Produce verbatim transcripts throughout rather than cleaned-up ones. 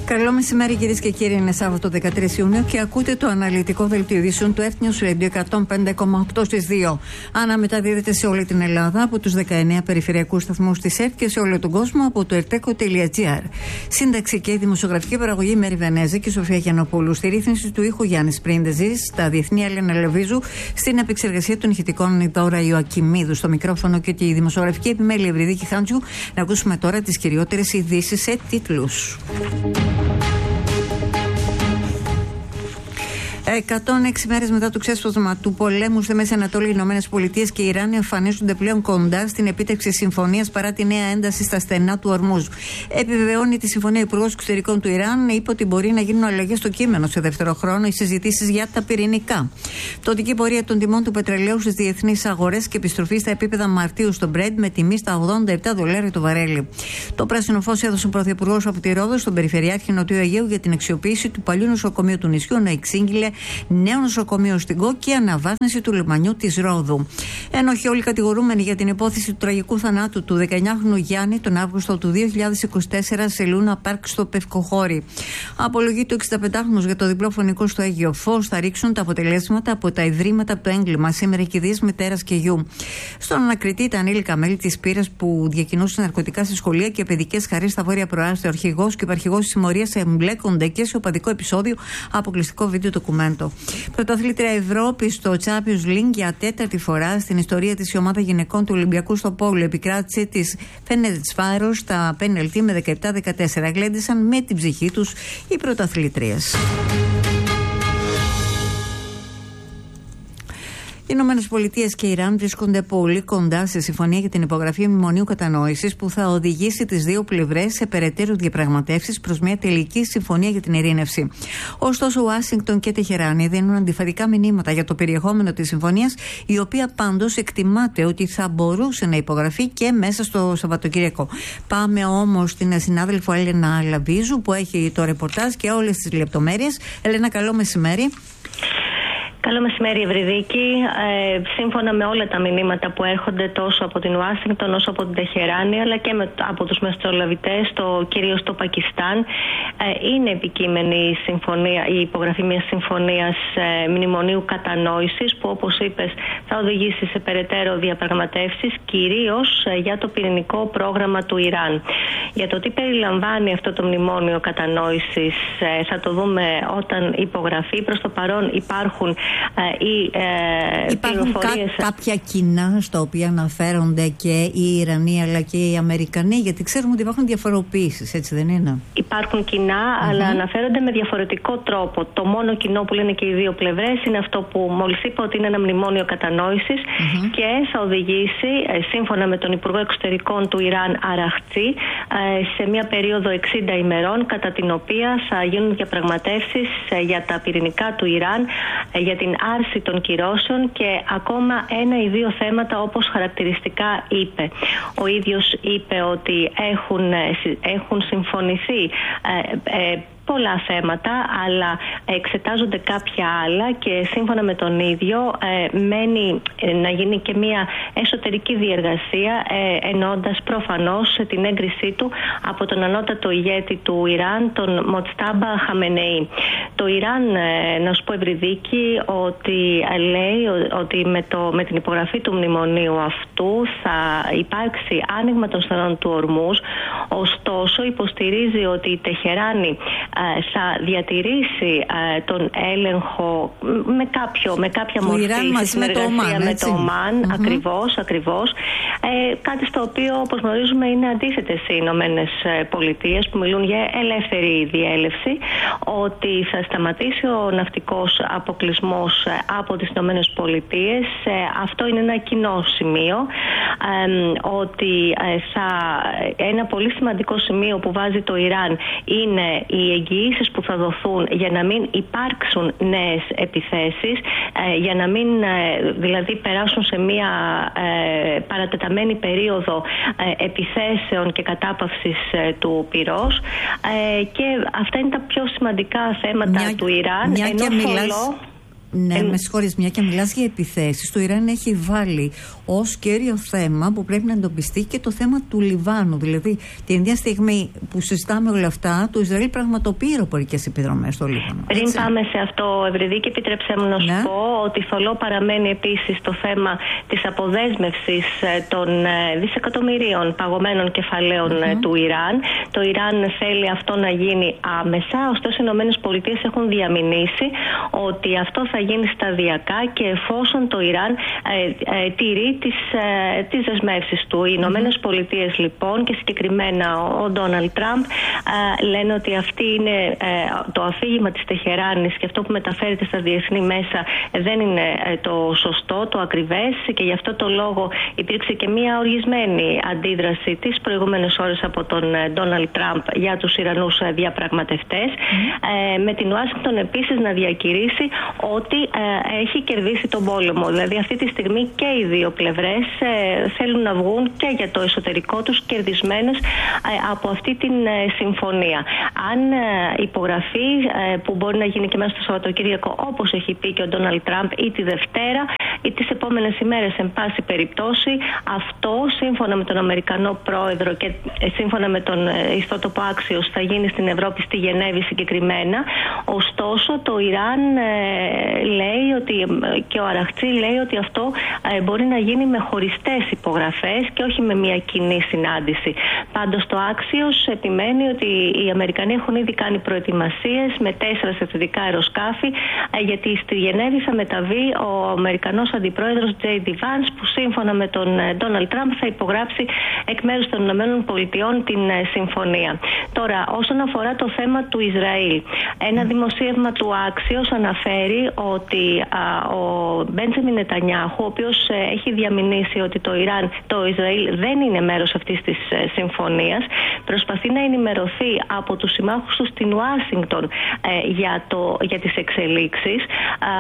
Καλό μεσημέρι, κυρίες και κύριοι. Είναι Σάββατο δεκατρείς Ιουνίου και ακούτε το αναλυτικό δελτίο ειδήσεων του Earth News Radio εκατόν πέντε κόμμα οκτώ στις δύο. Αναμεταδίδεται σε όλη την Ελλάδα από τους δεκαεννέα περιφερειακούς σταθμούς της ΕΡΤ και σε όλο τον κόσμο από το ερτέκο τελεία τζι άρ. Σύνταξη και δημοσιογραφική παραγωγή Μέρη Βενέζη και Σοφία Γιαννοπούλου. Στη ρύθμιση του ήχου Γιάννης Πρίντεζης, στα διεθνή Έλενα Λεβίζου, στην επεξεργασία των ηχητικών η Δώρα Ιωακιμίδου. Στο μικρόφωνο και τη δημοσιογραφική επιμέλεια Ευρυδίκη Χάντζου. Να ακούσουμε τώρα τις κυριότερες ειδήσεις σε τίτλους. εκατόν έξι μέρες μετά το ξέσπασμα του πολέμου στη Μέση Ανατολή, οι Ηνωμένες Πολιτείες και η Ιράν εμφανίζονται πλέον κοντά στην επίτευξη συμφωνίας παρά τη νέα ένταση στα στενά του Ορμούζ. Επιβεβαιώνει τη συμφωνία ο Υπουργός Εξωτερικών του Ιράν, είπε ότι μπορεί να γίνουν αλλαγές στο κείμενο σε δεύτερο χρόνο οι συζητήσεις για τα πυρηνικά. Πτωτική πορεία των τιμών του πετρελαίου στις διεθνείς αγορές και επιστροφή στα επίπεδα Μαρτίου στο Brent με τιμή στα ογδόντα επτά δολάρια το βαρέλι. Το πράσινο φως έδωσε ο Πρωθυπουργός από τη Ρόδο στον Περιφερειάρχη Νοτιού Αιγαίου για την αξιοποίηση του παλιού νοσοκομείου του νησιού, ενώ εξήγηλε νέο νοσοκομείο στην Κο και αναβάθμιση του λιμανιού της Ρόδου. Ένοχοι όλοι κατηγορούμενοι για την υπόθεση του τραγικού θανάτου του δεκαεννιάχρονου Γιάννη τον Αύγουστο του δύο χιλιάδες είκοσι τέσσερα σε Λούνα Πάρκ στο Πευκοχώρι. Απολογεί το εξηνταπεντάχρονος για το διπλό φωνικό στο Αίγιο Φως. Θα ρίξουν τα αποτελέσματα από τα ιδρύματα από το έγκλημα σήμερα κηδείες μητέρας και γιου. Στον ανακριτή τα ανήλικα μέλη της πύρας που διακινούσαν ναρκωτικά στη σχολεία και παιδικές χαρές στα Βόρεια Προάστια. Ο αρχηγός και ο υπαρχηγός της συμμορίας εμπλέκονται και σε οπαδικό επεισόδιο, αποκλειστικό βίντεο ντοκουμέντο. Πρωταθλήτρια Ευρώπη στο Champions League για τέταρτη φορά στην ιστορία της, η ομάδα γυναικών του Ολυμπιακού στο Πόλο επικράτησε της Φενερτσβάρος στα πέναλτι με δεκαεπτά δεκατέσσερα. Γλέντισαν με την ψυχή τους οι πρωταθλήτριες. Οι Ηνωμένες Πολιτείες και η Ιράν βρίσκονται πολύ κοντά σε συμφωνία για την υπογραφή μνημονίου κατανόησης που θα οδηγήσει τις δύο πλευρές σε περαιτέρω διαπραγματεύσεις προς μια τελική συμφωνία για την ειρήνευση. Ωστόσο, Ουάσιγκτον και Τεχεράνη δίνουν αντιφατικά μηνύματα για το περιεχόμενο της συμφωνίας, η οποία πάντως εκτιμάται ότι θα μπορούσε να υπογραφεί και μέσα στο Σαββατοκύριακο. Πάμε όμως στην συνάδελφο Έλενα Λαβίζου που έχει το ρεπορτάζ και όλες τις λεπτομέρειες. Έλενα, καλό μεσημέρι. Καλό μεσημέρι, Ευρυδίκη. Ε, σύμφωνα με όλα τα μηνύματα που έρχονται τόσο από την Ουάσιγκτον όσο από την Τεχεράνη, αλλά και με, από τους μεσολαβητές, το, κυρίως στο Πακιστάν, ε, είναι επικείμενη η, συμφωνία, η υπογραφή μιας συμφωνίας ε, μνημονίου κατανόησης, που όπως είπες θα οδηγήσει σε περαιτέρω διαπραγματεύσεις, κυρίως ε, για το πυρηνικό πρόγραμμα του Ιράν. Για το τι περιλαμβάνει αυτό το μνημόνιο κατανόησης ε, θα το δούμε όταν υπογραφεί. Προς το παρόν υπάρχουν Οι, ε, Υπάρχουν κά, κάποια κοινά στα οποία αναφέρονται και οι Ιρανοί αλλά και οι Αμερικανοί, γιατί ξέρουμε ότι υπάρχουν διαφοροποιήσεις, έτσι δεν είναι? Υπάρχουν κοινά, mm-hmm. αλλά αναφέρονται με διαφορετικό τρόπο. Το μόνο κοινό που λένε και οι δύο πλευρές είναι αυτό που μόλις είπα, ότι είναι ένα μνημόνιο κατανόησης mm-hmm. και θα οδηγήσει, σύμφωνα με τον Υπουργό Εξωτερικών του Ιράν Αραχτζή, σε μια περίοδο εξήντα ημερών, κατά την οποία θα γίνουν διαπραγματεύσεις για τα πυρηνικά του Ιράν, για την άρση των κυρώσεων και ακόμα ένα ή δύο θέματα, όπως χαρακτηριστικά είπε. Ο ίδιος είπε ότι έχουν, έχουν συμφωνηθεί ε, ε, πολλά θέματα, αλλά εξετάζονται κάποια άλλα και σύμφωνα με τον ίδιο ε, μένει ε, να γίνει και μια εσωτερική διεργασία, ε, εννοώντας προφανώς την έγκρισή του από τον ανώτατο ηγέτη του Ιράν, τον Μοτστάμπα Χαμενεή. Το Ιράν, ε, να σου πω, Ευρυδίκη, ότι ε, λέει ότι με, το, με την υπογραφή του μνημονίου αυτού θα υπάρξει άνοιγμα των στενών του Ορμούζ, ωστόσο υποστηρίζει ότι η Τεχεράνη θα διατηρήσει ε, τον έλεγχο με, κάποιο, με κάποια μορφή στη συνεργασία με το Ομάν, mm-hmm. ακριβώς, ακριβώς. Ε, κάτι στο οποίο, όπως γνωρίζουμε, είναι αντίθετες οι Ηνωμένες Πολιτείες που μιλούν για ελεύθερη διέλευση, ότι θα σταματήσει ο ναυτικός αποκλεισμός από τις Ηνωμένες Πολιτείες. Ε, αυτό είναι ένα κοινό σημείο, ε, ότι ε, θα, ένα πολύ σημαντικό σημείο που βάζει το Ιράν είναι η εγγυήσεις που θα δοθούν για να μην υπάρξουν νέες επιθέσεις, ε, για να μην ε, δηλαδή περάσουν σε μια ε, παρατεταμένη περίοδο ε, επιθέσεων και κατάπαυσης ε, του πυρός, ε, και αυτά είναι τα πιο σημαντικά θέματα μια, του Ιράν. Μια ενώ και μιλάς, φολό... Ναι, ε, με συγχωρείς, μια και μιλάς για επιθέσεις. Το Ιράν έχει βάλει ως κέριο θέμα που πρέπει να εντοπιστεί και το θέμα του Λιβάνου. Δηλαδή, την ίδια στιγμή που συζητάμε όλα αυτά, το Ισραήλ πραγματοποιεί αεροπορικές επιδρομές στο Λίβανο. Πριν έτσι πάμε σε αυτό, Ευρυδίκη, επιτρέψτε μου να σου ναι. πω ότι θολό παραμένει επίσης το θέμα της αποδέσμευσης των δισεκατομμυρίων παγωμένων κεφαλαίων mm-hmm. του Ιράν. Το Ιράν θέλει αυτό να γίνει άμεσα, ωστόσο οι Ηνωμένες Πολιτείες έχουν διαμηνήσει ότι αυτό θα γίνει σταδιακά και εφόσον το Ιράν ε, ε, τηρεί τις, ε, τις δεσμεύσεις του. Οι Ηνωμένες Πολιτείες λοιπόν και συγκεκριμένα ο Ντόναλντ Τραμπ ε, λένε ότι αυτή είναι ε, το αφήγημα της Τεχεράνης και αυτό που μεταφέρεται στα διεθνή μέσα δεν είναι ε, το σωστό, το ακριβές, και γι' αυτό το λόγο υπήρξε και μια οργισμένη αντίδραση τις προηγούμενες ώρες από τον Ντόναλντ Τραμπ για τους Ιρανούς διαπραγματευτές, mm. ε, με την Ουάσιγκτον επίσης να διακηρύσει ότι ε, έχει κερδίσει τον πόλεμο. Δηλαδή αυτή τη στιγμή και οι δύο πλευρές ε, θέλουν να βγουν και για το εσωτερικό τους κερδισμένες ε, από αυτή την ε, συμφωνία. Αν ε, υπογραφεί, ε, που μπορεί να γίνει και μέσα στο Σαββατοκύριακο, όπως έχει πει και ο Ντόναλντ Τραμπ, ή τη Δευτέρα ή τις επόμενες ημέρες, εν πάση περιπτώσει, αυτό σύμφωνα με τον Αμερικανό πρόεδρο και ε, σύμφωνα με τον ε, ιστότοπο Axios θα γίνει στην Ευρώπη, στη Γενέβη συγκεκριμένα. Ωστόσο το Ιράν ε, λέει ότι, και ο Αραχτζή λέει ότι αυτό ε, μπορεί να γίνει με χωριστές υπογραφές και όχι με μια κοινή συνάντηση. Πάντως το Axios επιμένει ότι οι Αμερικανοί έχουν ήδη κάνει προετοιμασίες με τέσσερα στρατιωτικά αεροσκάφη, ε, γιατί στη Γενέβη θα μεταβεί ο Αμερικανός αντιπρόεδρος τζέι ντι Vance, που σύμφωνα με τον Ντόναλντ Τραμπ θα υπογράψει εκ μέρους των Ηνωμένων Πολιτειών την ε, συμφωνία. Τώρα, όσον αφορά το θέμα του Ισραήλ, ένα δημοσίευμα του Axios αναφέρει ότι α, ο Μπέντζαμιν Νετανιάχου, ο οποίος ε, έχει διαμηνήσει ότι το Ιράν, το Ισραήλ δεν είναι μέρος αυτής της ε, συμφωνίας, προσπαθεί να ενημερωθεί από τους συμμάχους του στην Ουάσιγκτον ε, για, το, για τις εξελίξεις, α,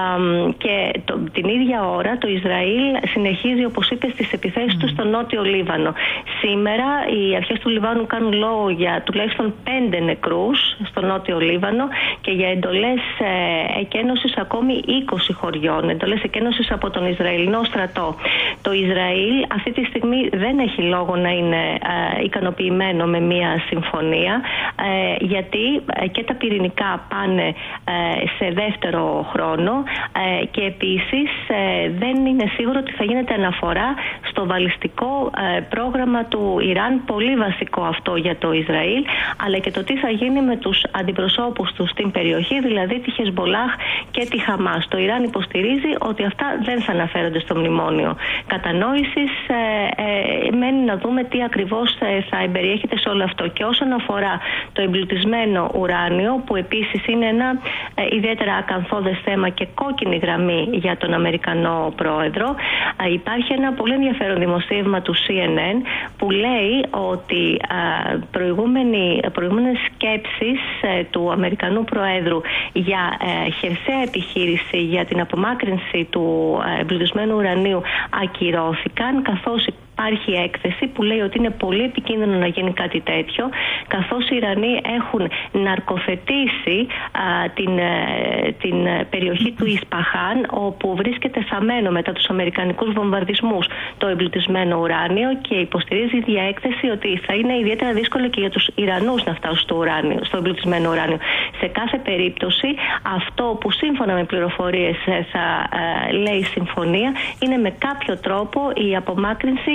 και το, την ίδια ώρα το Ισραήλ συνεχίζει, όπως είπε, στις επιθέσεις mm. του στο νότιο Λίβανο. Σήμερα οι αρχές του Λιβάνου κάνουν λόγο για τουλάχιστον πέντε νεκρούς στο νότιο Λίβανο και για εντολές ε, εκένωσης ακόμη είκοσι χωριών, εντολές εκένωσης από τον Ισραηλινό στρατό. Το Ισραήλ αυτή τη στιγμή δεν έχει λόγο να είναι ε, ικανοποιημένο με μια συμφωνία, ε, γιατί ε, και τα πυρηνικά πάνε ε, σε δεύτερο χρόνο ε, και επίσης ε, δεν είναι σίγουρο ότι θα γίνεται αναφορά στο βαλιστικό ε, πρόγραμμα του Ιράν, πολύ βασικό αυτό για το Ισραήλ, αλλά και το τι θα γίνει με τους αντιπροσώπους του στην περιοχή, δηλαδή τη Χεσμολάχ και τη Χαμάς. Το Ιράν υποστηρίζει ότι αυτά δεν θα αναφέρονται στο μνημόνιο κατανόησης. Ε, ε, μένει να δούμε τι ακριβώς ε, θα εμπεριέχεται σε όλο αυτό. Και όσον αφορά το εμπλουτισμένο ουράνιο, που επίσης είναι ένα ε, ιδιαίτερα ακαθόδες θέμα και κόκκινη γραμμή για τον Αμερικανό πρόεδρο, ε, υπάρχει ένα πολύ ενδιαφέρον δημοσίευμα του σι εν εν που λέει ότι ε, προηγούμενες σκέψεις ε, του Αμερικανού Προέδρου για ε, χερσαία επιχείρηση για την απομάκρυνση του ε, εμπλουτισμένου ουρανίου ακυρώθηκαν, καθώς υπάρχει έκθεση που λέει ότι είναι πολύ επικίνδυνο να γίνει κάτι τέτοιο, καθώς οι Ιρανοί έχουν ναρκοθετήσει α, την, ε, την περιοχή του Ισπαχάν, όπου βρίσκεται θαμμένο μετά τους αμερικανικούς βομβαρδισμούς το εμπλουτισμένο ουράνιο, και υποστηρίζει η διαέκθεση ότι θα είναι ιδιαίτερα δύσκολο και για τους Ιρανούς να φτάσουν στο, ουράνιο, στο εμπλουτισμένο ουράνιο. Σε κάθε περίπτωση, αυτό που σύμφωνα με πληροφορίες θα ε, λέει η συμφωνία είναι με κάποιο τρόπο η απομάκρυνση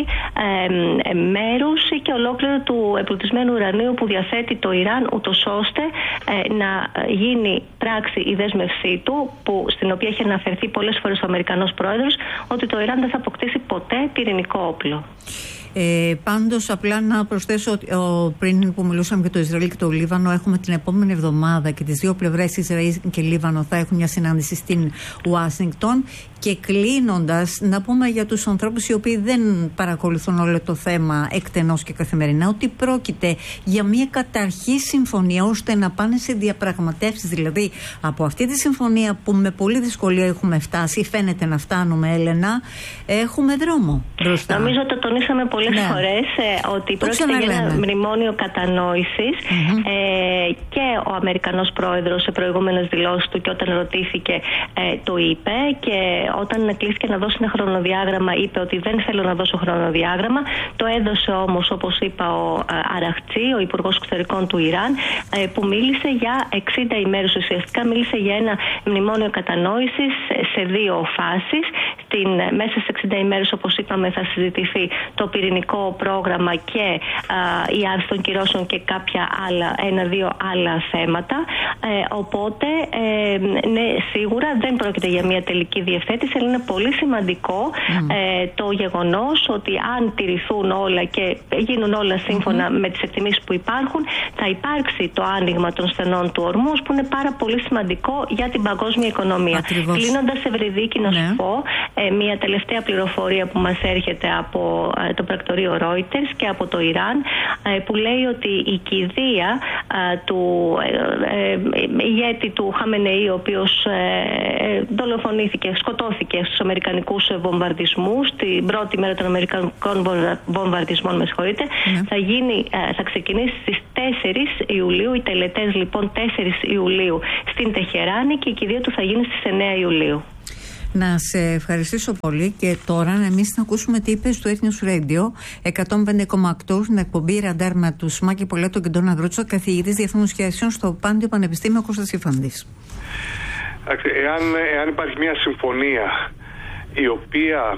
Ε, ε, μέρους ή και ολόκληρο του εμπλουτισμένου ουρανίου που διαθέτει το Ιράν, ούτως ώστε ε, να γίνει πράξη η δέσμευσή του, που, στην οποία έχει αναφερθεί πολλές φορές ο Αμερικανός πρόεδρος, ότι το Ιράν δεν θα αποκτήσει ποτέ πυρηνικό όπλο. Ε, πάντως, απλά να προσθέσω ότι ο, πριν που μιλούσαμε για το Ισραήλ και το Λίβανο, έχουμε την επόμενη εβδομάδα και τις δύο πλευρές, Ισραήλ και Λίβανο, θα έχουν μια συνάντηση στην Ουάσιγκτον. Και κλείνοντας, να πούμε για τους ανθρώπους οι οποίοι δεν παρακολουθούν όλο το θέμα εκτενώς και καθημερινά, ότι πρόκειται για μια καταρχή συμφωνία ώστε να πάνε σε διαπραγματεύσεις. Δηλαδή, από αυτή τη συμφωνία που με πολύ δυσκολία έχουμε φτάσει, φαίνεται να φτάνουμε, Έλενα, έχουμε δρόμο μπροστά. Νομίζω ότι το τονίσαμε πολλές ναι. φορές ε, ότι το πρόκειται για ένα μνημόνιο κατανόησης mm-hmm. ε, και ο Αμερικανός πρόεδρος σε προηγούμενες δηλώσεις του και όταν ρωτήθηκε ε, το είπε, και όταν κλείστηκε να δώσει ένα χρονοδιάγραμμα είπε ότι δεν θέλω να δώσω χρονοδιάγραμμα. Το έδωσε όμως, όπως είπα, ο ε, Αραχτσί, ο Υπουργός Εξωτερικών του Ιράν, ε, που μίλησε για εξήντα ημέρες, ουσιαστικά μίλησε για ένα μνημόνιο κατανόησης σε δύο φάσεις. Την, μέσα σε εξήντα ημέρες, όπως είπαμε, θα συζητηθεί το πυρηνικό πρόγραμμα και α, η άρση των κυρώσεων και κάποια άλλα, ένα-δύο άλλα θέματα. Ε, οπότε, ε, ναι, σίγουρα δεν πρόκειται για μια τελική διευθέτηση, αλλά είναι πολύ σημαντικό mm. ε, το γεγονός ότι αν τηρηθούν όλα και γίνουν όλα σύμφωνα mm-hmm. με τις εκτιμήσεις που υπάρχουν, θα υπάρξει το άνοιγμα των στενών του Ορμούζ, που είναι πάρα πολύ σημαντικό για την παγκόσμια οικονομία. Κλείνοντας, Ευρυδίκη, να σου πω ε, μια τελευταία πληροφορία που μας έρχεται από ε, το πρακτορείο Reuters και από το Ιράν, ε, που λέει ότι η κηδεία ε, του ε, ε, ηγέτη του Χαμενεή, ο οποίος ε, ε, δολοφονήθηκε, σκοτώθηκε στους αμερικανικούς βομβαρδισμούς, την πρώτη μέρα των αμερικανικών βομβαρδισμών, με συγχωρείτε, mm. θα, γίνει, ε, θα ξεκινήσει στις τέσσερις Ιουλίου, οι τελετές λοιπόν τέσσερις Ιουλίου στην Τεχεράνη, και η κηδεία του θα γίνει στις εννέα Ιουλίου. Να σε ευχαριστήσω πολύ, και τώρα εμείς να ακούσουμε τι είπες στο Ethnios Radio εκατόν πέντε κόμμα οκτώ στην εκπομπή Ραντάρ με τους Μάκη Πολέτο και τον Αγρότσο, καθηγητής διεθνούς σχέσεων στο Πάντιο Πανεπιστήμιο Κώστας Ιφαντής. Εάν, εάν υπάρχει μια συμφωνία η οποία,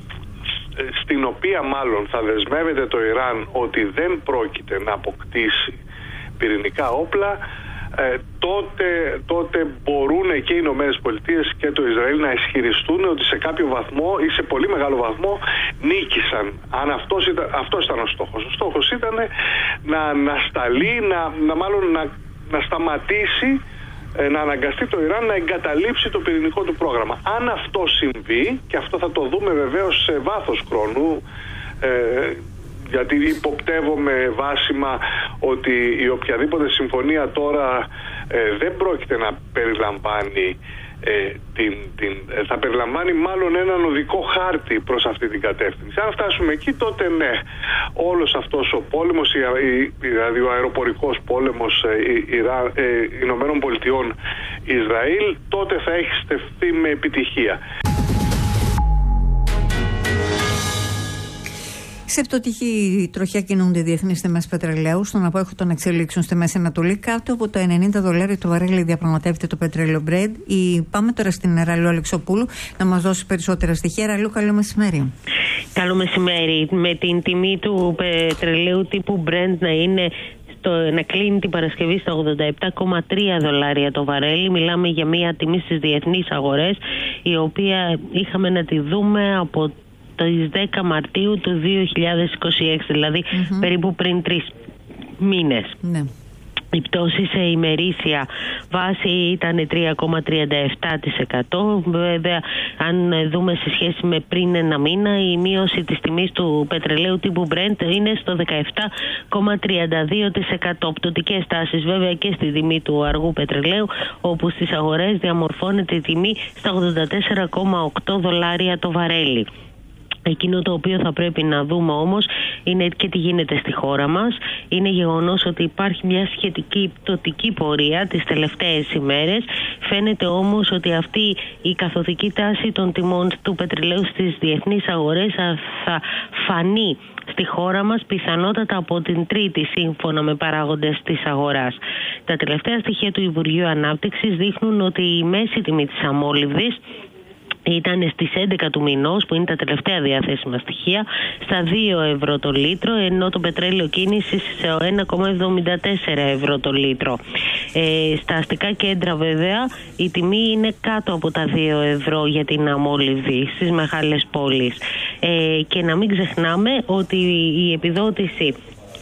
στην οποία μάλλον θα δεσμεύεται το Ιράν ότι δεν πρόκειται να αποκτήσει πυρηνικά όπλα, Ε, τότε, τότε μπορούν και οι Ηνωμένες Πολιτείες και το Ισραήλ να ισχυριστούν ότι σε κάποιο βαθμό ή σε πολύ μεγάλο βαθμό νίκησαν. Αν αυτός ήταν, αυτός ήταν ο στόχος. Ο στόχος ήταν να ανασταλεί, να, να μάλλον να, να σταματήσει, ε, να αναγκαστεί το Ιράν να εγκαταλείψει το πυρηνικό του πρόγραμμα. Αν αυτό συμβεί, και αυτό θα το δούμε βεβαίως σε βάθος χρόνου, ε, γιατί υποπτεύομαι βάσιμα ότι η οποιαδήποτε συμφωνία τώρα ε, δεν πρόκειται να περιλαμβάνει ε, την, την, ε, θα περιλαμβάνει μάλλον έναν οδικό χάρτη προς αυτή την κατεύθυνση. Αν φτάσουμε εκεί, τότε ναι, όλος αυτός ο πόλεμος, δηλαδή ο αεροπορικός πόλεμος ε, Ιρα, ε, Ηνωμένων Πολιτειών Ισραήλ, τότε θα έχει στεφθεί με επιτυχία. Σε πτωτική τροχιά κινούνται οι διεθνείς τιμές πετρελαίου. Στον απόϊχο των εξελίξεων στη Μέση Ανατολή, κάτω από τα ενενήντα δολάρια το βαρέλι διαπραγματεύεται το πετρέλαιο Brent. Η... Πάμε τώρα στην Ραλού Αλεξοπούλου να μας δώσει περισσότερα στοιχεία. Ραλού, καλό μεσημέρι. Καλό μεσημέρι. Με την τιμή του πετρελαίου τύπου Brent να είναι Το, να κλείνει την Παρασκευή στα ογδόντα επτά κόμμα τρία δολάρια το βαρέλι. Μιλάμε για μια τιμή στις διεθνείς αγορές, η οποία είχαμε να τη δούμε από τις δέκα Μαρτίου του δύο χιλιάδες είκοσι έξι, δηλαδή mm-hmm. περίπου πριν τρεις μήνες. Ναι. Η πτώση σε ημερήσια βάση ήταν τρία κόμμα τριάντα επτά τοις εκατό. Βέβαια, αν δούμε σε σχέση με πριν ένα μήνα, η μείωση της τιμής του πετρελαίου τύπου Brent είναι στο δεκαεπτά κόμμα τριάντα δύο τοις εκατό. Πτωτικές τάσεις βέβαια και στη τιμή του αργού πετρελαίου, όπου στις αγορές διαμορφώνεται η τιμή στα ογδόντα τέσσερα κόμμα οκτώ δολάρια το βαρέλι. Εκείνο το οποίο θα πρέπει να δούμε όμως είναι και τι γίνεται στη χώρα μας. Είναι γεγονός ότι υπάρχει μια σχετική πτωτική πορεία τις τελευταίες ημέρες. Φαίνεται όμως ότι αυτή η καθοδική τάση των τιμών του πετρελαίου στις διεθνείς αγορές θα φανεί στη χώρα μας πιθανότατα από την Τρίτη, σύμφωνα με παράγοντες της αγοράς. Τα τελευταία στοιχεία του Υπουργείου Ανάπτυξης δείχνουν ότι η μέση τιμή της αμόλυβδης ήταν στις έντεκα του μηνός, που είναι τα τελευταία διαθέσιμα στοιχεία, στα δύο ευρώ το λίτρο, ενώ το πετρέλαιο κίνησης σε ένα κόμμα εβδομήντα τέσσερα ευρώ το λίτρο. Ε, στα αστικά κέντρα βέβαια η τιμή είναι κάτω από τα δύο ευρώ για την αμόλυβδη στις μεγάλες πόλεις. Ε, και να μην ξεχνάμε ότι η επιδότηση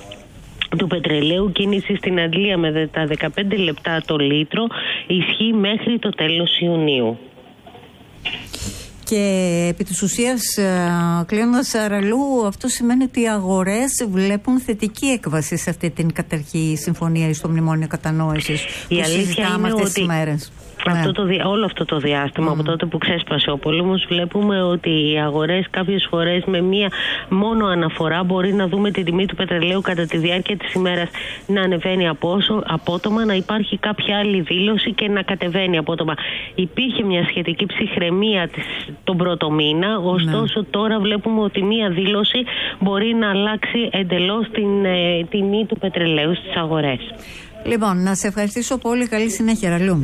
του πετρελαίου κίνηση στην Αγγλία με τα δεκαπέντε λεπτά το λίτρο ισχύει μέχρι το τέλος Ιουνίου. Και επί της ουσίας, κλείνοντας, Ραλού, αυτό σημαίνει ότι οι αγορές βλέπουν θετική έκβαση σε αυτή την καταρχή συμφωνία στο μνημόνιο κατανόησης που συζητάμε αυτές τις μέρες. Αυτό ναι. το, όλο αυτό το διάστημα, mm. από τότε που ξέσπασε ο πόλεμος, βλέπουμε ότι οι αγορές κάποιες φορές με μία μόνο αναφορά μπορεί να δούμε την τιμή του πετρελαίου κατά τη διάρκεια της ημέρας να ανεβαίνει απόσο, απότομα, να υπάρχει κάποια άλλη δήλωση και να κατεβαίνει απότομα. Υπήρχε μια σχετική ψυχραιμία της, τον πρώτο μήνα, ωστόσο ναι. τώρα βλέπουμε ότι μία δήλωση μπορεί να αλλάξει εντελώς την ε, τιμή του πετρελαίου στις αγορές. Λοιπόν, να σε ευχαριστήσω πολύ. Καλή συνέχεια, Ραλού.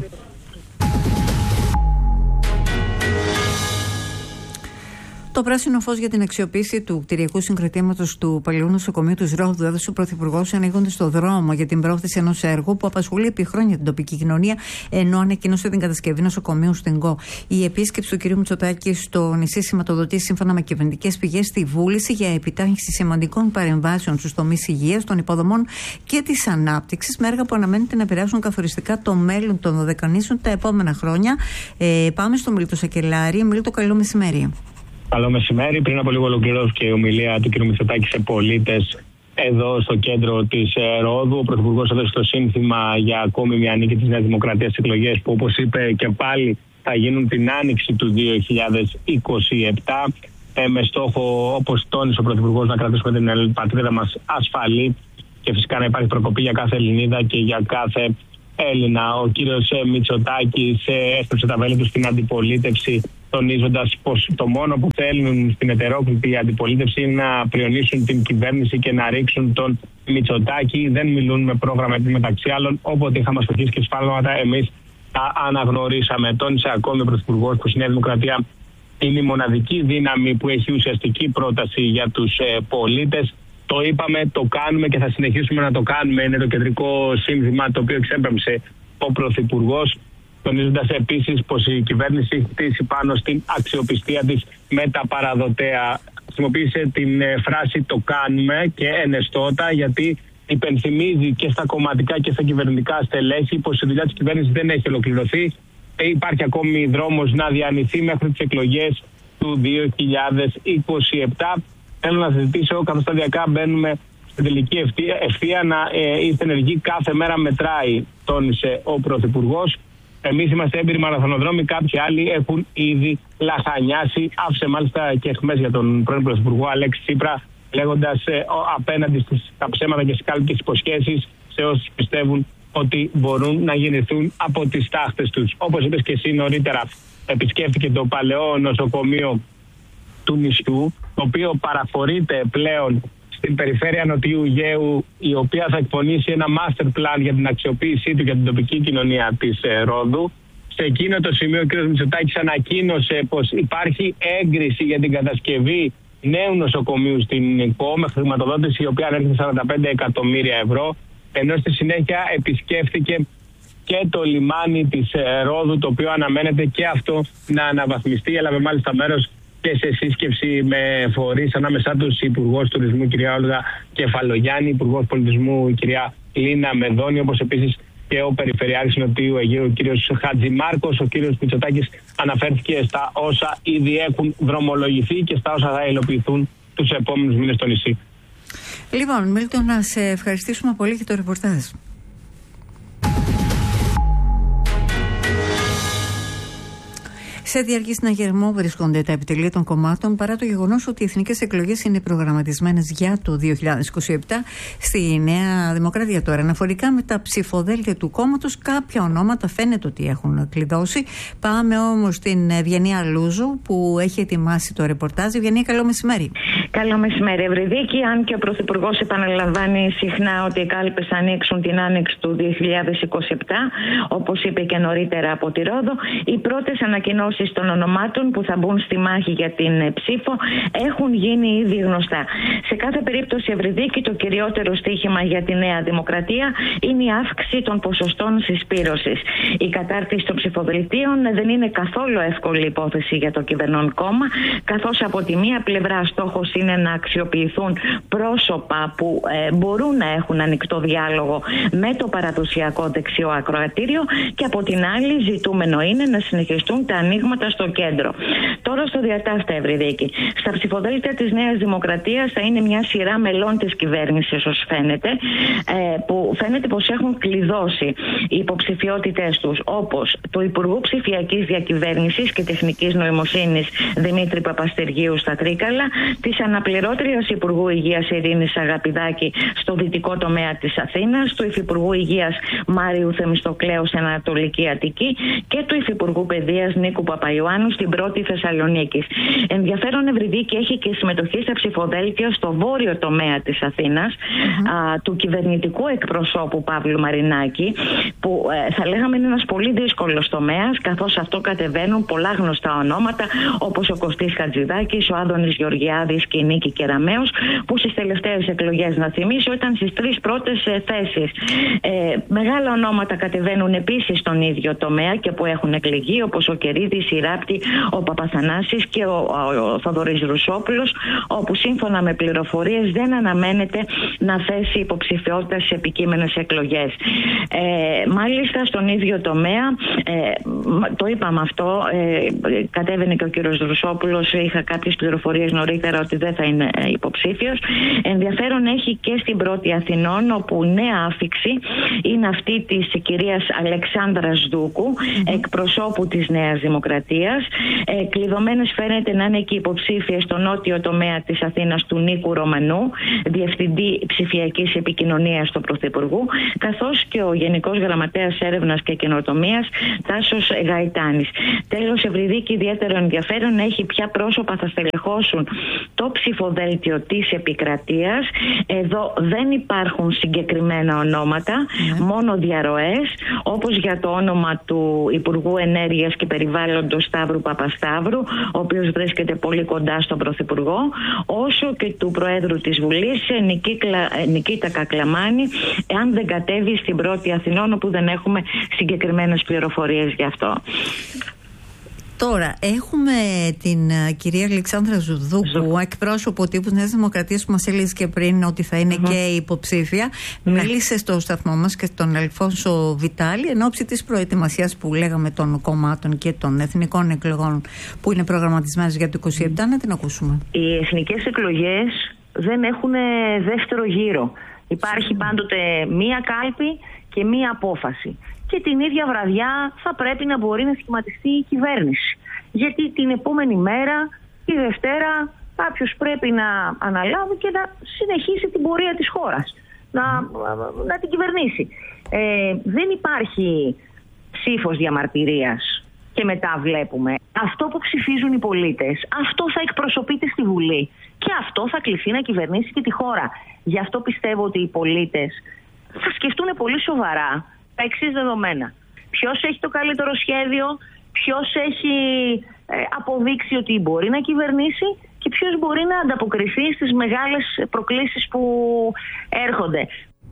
Το πράσινο φως για την αξιοποίηση του κτηριακού συγκροτήματος του παλιού νοσοκομείου του Ρόδου έδωσε ο Πρωθυπουργός ανοίγοντας στο δρόμο για την πρόθεση ενός έργου που απασχολεί επί χρόνια την τοπική κοινωνία, ενώ ανακοίνωσε την κατασκευή νοσοκομείου στην Γκο. Η επίσκεψη του κ. Μητσοτάκη στο νησί σηματοδοτεί, σύμφωνα με κυβερνητικές πηγές, τη βούληση για επιτάχυνση σημαντικών παρεμβάσεων στους τομείς υγείας, των υποδομών και της ανάπτυξης, με έργα που αναμένεται να επηρεάσουν καθοριστικά το μέλλον των Δωδεκανήσων τα επόμενα χρόνια. Ε, πάμε στο Μίλτο Σακελάρη. Μίλτο, καλό μεσημέρι. Καλό μεσημέρι. Πριν από λίγο ολοκληρώθηκε η ομιλία του κ. Μητσοτάκη σε πολίτες εδώ στο κέντρο της Ρόδου. Ο Πρωθυπουργός έδωσε το σύνθημα για ακόμη μια νίκη της Νέας Δημοκρατίας στις εκλογές που, όπως είπε και πάλι, θα γίνουν την άνοιξη του δύο χιλιάδες είκοσι επτά. Ε, με στόχο, όπως τόνισε ο Πρωθυπουργός, να κρατήσουμε την πατρίδα μας ασφαλή και φυσικά να υπάρχει προκοπή για κάθε Ελληνίδα και για κάθε Έλληνα. Ο κύριος Μητσοτάκης έστρεψε τα βέλη του στην αντιπολίτευση, τονίζοντας πως το μόνο που θέλουν στην ετερόκλητη αντιπολίτευση είναι να πριονίσουν την κυβέρνηση και να ρίξουν τον Μητσοτάκη. Δεν μιλούν με πρόγραμμα, μεταξύ άλλων, όποτε είχαμε ασκήσει και σφάλματα, εμείς τα αναγνωρίσαμε. Τόνισε ακόμη ο Πρωθυπουργός πως η Νέα Δημοκρατία είναι η μοναδική δύναμη που έχει ουσιαστική πρόταση για τους ε, πολίτες. Το είπαμε, το κάνουμε και θα συνεχίσουμε να το κάνουμε. Είναι το κεντρικό σύνθημα το οποίο εξέπεμψε ο Πρωθυπουργός, τονίζοντας επίσης πως η κυβέρνηση έχει χτίσει πάνω στην αξιοπιστία της με τα παραδοτέα. Χρησιμοποίησε την φράση «το κάνουμε» και ενεστώτα, γιατί υπενθυμίζει και στα κομματικά και στα κυβερνητικά στελέχη πως η δουλειά της κυβέρνησης δεν έχει ολοκληρωθεί. Υπάρχει ακόμη δρόμος να διανυθεί μέχρι τις εκλογές του δύο χιλιάδες είκοσι επτά. Θέλω να συζητήσω, καθώς σταδιακά μπαίνουμε στην τελική ευθεία, να ε, είστε ενεργοί, κάθε μέρα μετράει, τόνισε ο Πρωθυπουργός. Εμείς είμαστε έμπειροι μαραθωνοδρόμοι, κάποιοι άλλοι έχουν ήδη λαχανιάσει. Άφησε μάλιστα και εχμές για τον πρώην Πρωθυπουργό Αλέξη Τσίπρα, λέγοντας ε, απέναντι στις τα ψέματα και στις κάλπικες υποσχέσεις σε όσοι πιστεύουν ότι μπορούν να γεννηθούν από τις τάχτες τους. Όπως είπες και εσύ νωρίτερα, επισκέφτηκε το παλαιό νοσοκομείο του νησιού, το οποίο παραφορείται πλέον στην περιφέρεια Νοτιού Αιγαίου, η οποία θα εκπονήσει ένα master plan για την αξιοποίησή του για την τοπική κοινωνία της ε, Ρόδου. Σε εκείνο το σημείο ο κ. Μητσοτάκης ανακοίνωσε πως υπάρχει έγκριση για την κατασκευή νέου νοσοκομείου στην ΚΟ με χρηματοδότηση η οποία ανέρχεται σαράντα πέντε εκατομμύρια ευρώ, ενώ στη συνέχεια επισκέφθηκε και το λιμάνι της ε, Ρόδου, το οποίο αναμένεται και αυτό να αναβαθμιστεί. Έλαβε μάλιστα μέρος και σε σύσκεψη με φορείς, ανάμεσά τους η Υπουργός Τουρισμού κυρία Όλγα Κεφαλογιάννη, Υπουργός Πολιτισμού η κυρία Λίνα Μεδόνη, όπως επίσης και ο Περιφερειάρχης Νοτιού Αιγαίου ο κύριος Χατζημάρκος. Ο κύριος Μητσοτάκης αναφέρθηκε στα όσα ήδη έχουν δρομολογηθεί και στα όσα θα υλοποιηθούν τους επόμενους μήνες στο νησί. Λοιπόν, Μίλτο, να σε ευχαριστήσουμε πολύ για το ρεπορτάζ. Σε διαρκή συναγερμό βρίσκονται τα επιτελεία των κομμάτων, παρά το γεγονός ότι οι εθνικές εκλογές είναι προγραμματισμένες για το δύο χιλιάδες είκοσι επτά στη Νέα Δημοκρατία. Τώρα, αναφορικά με τα ψηφοδέλτια του κόμματος, κάποια ονόματα φαίνεται ότι έχουν κλειδώσει. Πάμε όμως στην Ευγενία Λούζου, που έχει ετοιμάσει το ρεπορτάζ. Ευγενία, καλό μεσημέρι. Καλό μεσημέρι, Ευρυδίκη. Αν και ο Πρωθυπουργός επαναλαμβάνει συχνά ότι οι κάλπες θα ανοίξουν την άνοιξη του δύο χιλιάδες είκοσι επτά, όπως είπε και νωρίτερα από τη Ρόδο, οι πρώτες ανακοινώσεις των ονομάτων που θα μπουν στη μάχη για την ψήφο έχουν γίνει ήδη γνωστά. Σε κάθε περίπτωση, Ευρυδίκη, το κυριότερο στοίχημα για τη Νέα Δημοκρατία είναι η αύξηση των ποσοστών συσπήρωσης. Η κατάρτιση των ψηφοδελτίων δεν είναι καθόλου εύκολη υπόθεση για το κυβερνών κόμμα, καθώς από τη μία πλευρά στόχος είναι να αξιοποιηθούν πρόσωπα που ε, μπορούν να έχουν ανοιχτό διάλογο με το παραδοσιακό δεξιό ακροατήριο, και από την άλλη ζητούμενο είναι να συνεχιστούν τα ανοίγματα πλήγματα στο κέντρο. Τώρα στο διατάφτα, Ευρυδίκη. Στα ψηφοδέλτια της Νέας Δημοκρατίας θα είναι μια σειρά μελών της κυβέρνησης, ως φαίνεται, που φαίνεται πως έχουν κλειδώσει οι υποψηφιότητες τους, όπως του Υπουργού Ψηφιακής Διακυβέρνησης και Τεχνικής Νοημοσύνης Δημήτρη Παπαστεργίου στα Τρίκαλα, της αναπληρώτριας Υπουργού Υγείας Ειρήνης Αγαπηδάκη στο δυτικό τομέα της Αθήνας, του Υφυπουργού Υγείας Μάριου Θεμιστοκλέου στην Ανατολική Αττική και του Υφυπουργού Παιδείας Νίκου Παπαϊωάννου στην Πρώτη Θεσσαλονίκη. Ενδιαφέρον, Ευρυδίκη, έχει και συμμετοχή στα ψηφοδέλτια στο βόρειο τομέα της Αθήνας, mm-hmm. α, του κυβερνητικού εκπροσώπου Παύλου Μαρινάκη, που ε, θα λέγαμε είναι ένας πολύ δύσκολος τομέας, καθώς αυτό κατεβαίνουν πολλά γνωστά ονόματα, όπως ο Κωστής Χατζηδάκης, ο Άδωνης Γεωργιάδης και η Νίκη Κεραμέως, που στις τελευταίες εκλογές, να θυμίσω, ήταν στις τρεις πρώτες ε, θέσεις. Ε, μεγάλα ονόματα κατεβαίνουν επίσης στον ίδιο τομέα και που έχουν εκλεγεί, όπως ο Κερίδης, η Ράπτη, ο Παπαθανάσης και ο, ο, ο Θοδωρής Ρουσόπουλος, όπου σύμφωνα με πληροφορίες δεν αναμένεται να θέσει υποψηφιότητα σε επικείμενες εκλογές. Ε, μάλιστα στον ίδιο τομέα, ε, το είπαμε αυτό, ε, κατέβαινε και ο κύριος Ρουσόπουλος, είχα κάποιες πληροφορίες νωρίτερα ότι δεν θα είναι υποψήφιος. Ενδιαφέρον έχει και στην Πρώτη Αθηνών, όπου νέα άφιξη είναι αυτή της κυρίας Αλεξάνδρας Δούκου, mm-hmm. εκπροσώπου της Νέας Δημοκρατίας. Ε, κλειδωμένες φαίνεται να είναι και υποψήφια στο νότιο τομέα της Αθήνας του Νίκου Ρωμανού, Διευθυντή Ψηφιακής Επικοινωνίας του Πρωθυπουργού, καθώς και ο Γενικός Γραμματέας Έρευνας και Καινοτομίας Τάσος Γαϊτάνης. Τέλος, Ευρυδίκη, ιδιαίτερο ενδιαφέρον έχει ποια πρόσωπα θα στελεχώσουν το ψηφοδέλτιο της Επικρατείας. Εδώ δεν υπάρχουν συγκεκριμένα ονόματα, yeah. μόνο διαρροές, όπως για το όνομα του Υπουργού Ενέργειας και Περιβάλλοντος Σταύρου Παπασταύρου, ο οποίος βρίσκεται πολύ κοντά στον Πρωθυπουργό, όσο και του Προέδρου της Βουλής Νικήτα Κακλαμάνη, εάν δεν κατέβει στην Πρώτη Αθηνών, όπου δεν έχουμε συγκεκριμένες πληροφορίες γι' αυτό. Τώρα, έχουμε την uh, κυρία Αλεξάνδρα Ζουδούκου, εκπρόσωπο τύπου Νέας Δημοκρατίας, που μας έλεγε και πριν ότι θα είναι mm-hmm. και υποψήφια. Mm-hmm. Μίλησε στο σταθμό μας και τον Αλφόνσο Βιτάλη εν ώψη της προετοιμασίας που λέγαμε των κομμάτων και των εθνικών εκλογών που είναι προγραμματισμένες για το είκοσι επτά. Να την ακούσουμε. Οι εθνικές εκλογές δεν έχουν δεύτερο γύρο. Υπάρχει πάντοτε μία κάλπη και μία απόφαση. Και την ίδια βραδιά θα πρέπει να μπορεί να σχηματιστεί η κυβέρνηση. Γιατί την επόμενη μέρα, τη Δευτέρα, κάποιος πρέπει να αναλάβει και να συνεχίσει την πορεία της χώρας. Να, να την κυβερνήσει. Ε, δεν υπάρχει ψήφος διαμαρτυρίας και μετά βλέπουμε. Αυτό που ψηφίζουν οι πολίτες, αυτό θα εκπροσωπείται στη Βουλή. Και αυτό θα κληθεί να κυβερνήσει και τη χώρα. Γι' αυτό πιστεύω ότι οι πολίτες θα σκεφτούν πολύ σοβαρά τα εξής δεδομένα. Ποιος έχει το καλύτερο σχέδιο, ποιος έχει ε, αποδείξει ότι μπορεί να κυβερνήσει και ποιος μπορεί να ανταποκριθεί στις μεγάλες προκλήσεις που έρχονται.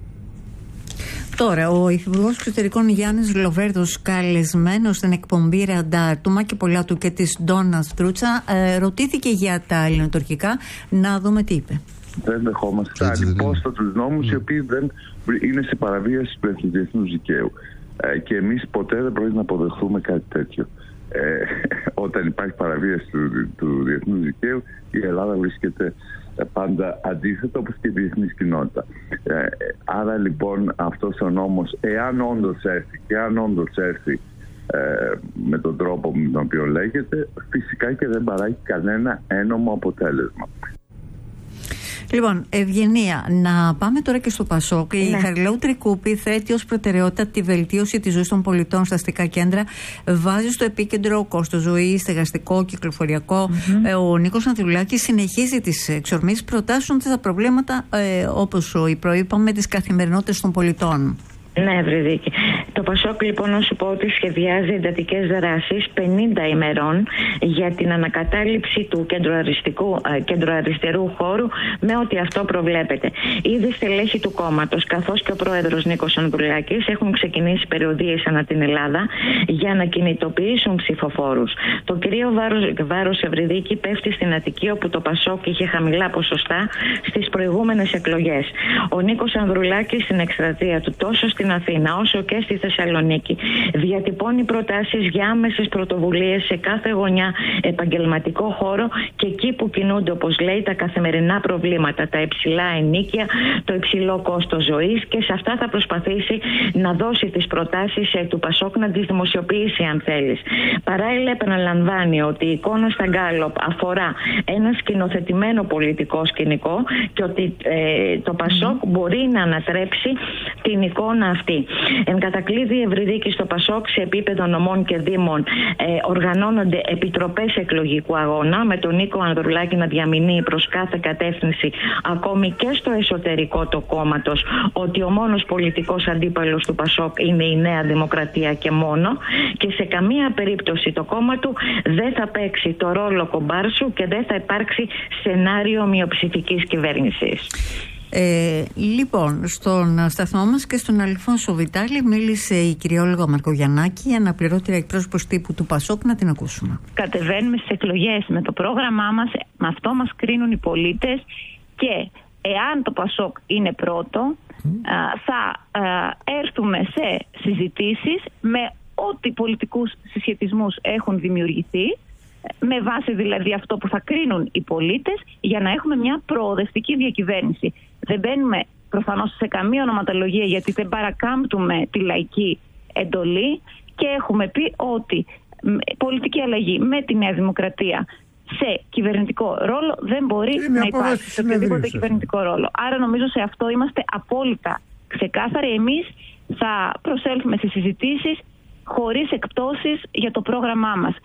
Τώρα, ο Υφυπουργός Εξωτερικών Γιάννης Λοβέρδος, καλεσμένος στην εκπομπή Ραντάρ του Μάκη Πολάτου και της Ντόνα Στρούτσα, ε, ρωτήθηκε για τα ελληνοτουρκικά. Να δούμε τι είπε. Δεν δεχόμαστε ανυπόστατους νόμους οι οποίοι δεν είναι σε παραβίαση του διεθνούς δικαίου. Ε, και εμείς ποτέ δεν πρέπει να αποδεχθούμε κάτι τέτοιο. Ε, όταν υπάρχει παραβίαση του, του διεθνούς δικαίου, η Ελλάδα βρίσκεται πάντα αντίθετα, όπως και η διεθνής κοινότητα. Ε, άρα λοιπόν αυτός ο νόμος, εάν όντως έρθει και αν όντως έρθει ε, με τον τρόπο με τον οποίο λέγεται, φυσικά και δεν παράγει κανένα ένομο αποτέλεσμα. Λοιπόν, Ευγενία, να πάμε τώρα και στο Πασόκ. Ναι. Η Χαριλαού Τρικούπη θέτει ως προτεραιότητα τη βελτίωση της ζωής των πολιτών στα αστικά κέντρα. Βάζει στο επίκεντρο κόστος ζωής, στεγαστικό, κυκλοφοριακό. Mm-hmm. Ο Νίκος Ανδρουλάκης συνεχίζει τις εξορμήσεις, προτάσσοντας τα προβλήματα, ε, όπως προείπαμε, της καθημερινότητας των πολιτών. Ναι, Ευρυδίκη. Το Πασόκ, λοιπόν, να σου πω ότι σχεδιάζει εντατικές δράσεις πενήντα ημερών για την ανακατάληψη του κεντροαριστερού χώρου με ό,τι αυτό προβλέπεται. Ήδη στελέχη του κόμματος, καθώς και ο πρόεδρος Νίκος Ανδρουλάκης, έχουν ξεκινήσει περιοδίες ανά την Ελλάδα για να κινητοποιήσουν ψηφοφόρους. Το κυρίω βάρος, βάρος Ευρυδίκη πέφτει στην Αττική, όπου το Πασόκ είχε χαμηλά ποσοστά στις προηγούμενες εκλογές. Ο Νίκος Ανδρουλάκης στην εκστρατεία του τόσο στη στην Αθήνα όσο και στη Θεσσαλονίκη διατυπώνει προτάσεις για άμεσες πρωτοβουλίες σε κάθε γωνιά επαγγελματικό χώρο και εκεί που κινούνται, όπως λέει, τα καθημερινά προβλήματα, τα υψηλά ενοίκια, το υψηλό κόστος ζωής, και σε αυτά θα προσπαθήσει να δώσει τις προτάσεις ε, του Πασόκ, να τις δημοσιοποιήσει αν θέλεις. Παράλληλα επαναλαμβάνει ότι η εικόνα στα Γκάλοπ αφορά ένα σκηνοθετημένο πολιτικό σκηνικό και ότι ε, το Πασόκ μπορεί να ανατρέψει την εικόνα αυτή. Εν κατακλείδη, Ευρυδίκη, στο Πασόκ σε επίπεδο νομών και δήμων ε, οργανώνονται επιτροπές εκλογικού αγώνα, με τον Νίκο Ανδρουλάκη να διαμηνύει προς κάθε κατεύθυνση, ακόμη και στο εσωτερικό του κόμματος, ότι ο μόνος πολιτικός αντίπαλος του Πασόκ είναι η Νέα Δημοκρατία και μόνο, και σε καμία περίπτωση το κόμμα του δεν θα παίξει το ρόλο κομπάρσου και δεν θα υπάρξει σενάριο μειοψηφικής κυβέρνησης. Ε, λοιπόν, στον σταθμό μας και στον Αλφόνσο Βιτάλη μίλησε η κυριόλογα Μαρκογιαννάκη, αναπληρώτρια εκπρόσωπος τύπου του Πασόκ. Να την ακούσουμε. Κατεβαίνουμε στις εκλογές με το πρόγραμμά μας, με αυτό μας κρίνουν οι πολίτες, και εάν το Πασόκ είναι πρώτο, mm. α, θα α, έρθουμε σε συζητήσεις με ό,τι πολιτικούς συσχετισμούς έχουν δημιουργηθεί, με βάση δηλαδή αυτό που θα κρίνουν οι πολίτες, για να έχουμε μια προοδευτική διακυβέρνηση. Δεν μπαίνουμε προφανώς σε καμία ονοματολογία, γιατί δεν παρακάμπτουμε τη λαϊκή εντολή, και έχουμε πει ότι πολιτική αλλαγή με τη Νέα Δημοκρατία σε κυβερνητικό ρόλο δεν μπορεί είναι να υπάρξει σε οποιοδήποτε κυβερνητικό ρόλο. Άρα νομίζω σε αυτό είμαστε απόλυτα ξεκάθαροι. Εμείς θα προσέλθουμε σε συζητήσεις χωρίς εκπτώσεις για το πρόγραμμά μας.